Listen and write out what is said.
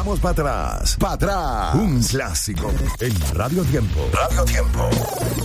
Vamos para atrás. Un clásico en Radio Tiempo. Radio Tiempo.